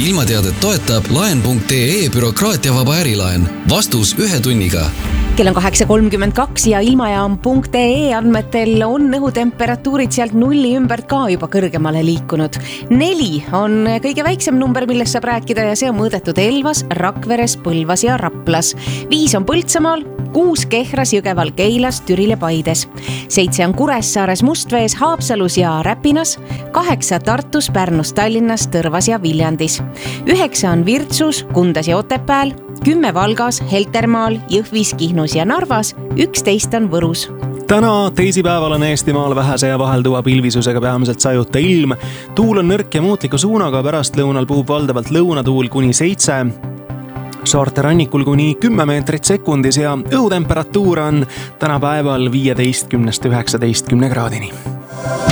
ilmateadet toetab laen.ee bürokraatiavaba ärilaen. Vastus 1 tunniga. Kell on 8.32 ja ilmajaam.ee andmetel on õhutemperatuurid sealt 0 ümbert ka juba kõrgemale liikunud. 4 on kõige väiksem number, millest saab rääkida ja see on mõõdetud Elvas, Rakveres, Põlvas ja Raplas. 5 on Põltsamaal, 6 Kehras, Jõgeval, Keilas, Türil ja Paides. 7 on Kuressaares, Mustvees, Haapsalus ja Räpinas. 8 Tartus, Pärnus, Tallinnas, Tõrvas ja Viljandis. 9 on Virtsus, Kundas ja Otepääl. 10 Valgas, Heltermaal, Jõhvis, Kihnus ja Narvas. 11 on Võrus. Täna teisipäeval on Eestimaal vähese ja vahelduva pilvisusega peamiselt sajuta ilm. Tuul on nõrk ja muutliku suunaga, pärast lõunal puhub valdavalt lõunatuul kuni 7. Saarte rannikul kuni 10 meetrit sekundis ja õhutemperatuur on tänapäeval 15–19 kraadini.